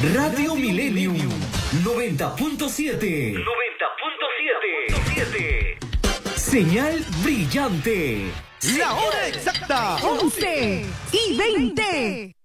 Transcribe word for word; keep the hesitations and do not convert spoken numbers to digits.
Radio Millennium noventa punto siete. noventa punto siete. Señal brillante. La hora exacta. once y veinte.